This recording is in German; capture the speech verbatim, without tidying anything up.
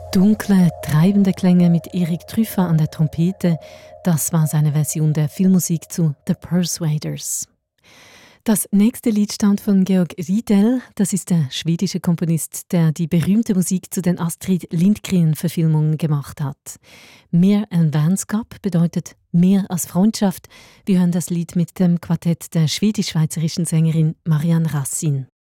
Dunkle, treibende Klänge mit Erik Trüffer an der Trompete, das war seine Version der Filmmusik zu The Persuaders. Das nächste Lied stammt von Georg Riedel. Das ist der schwedische Komponist, der die berühmte Musik zu den Astrid Lindgren-Verfilmungen gemacht hat. Mehr än vänskap bedeutet mehr als Freundschaft. Wir hören das Lied mit dem Quartett der schwedisch-schweizerischen Sängerin Marianne Rassin.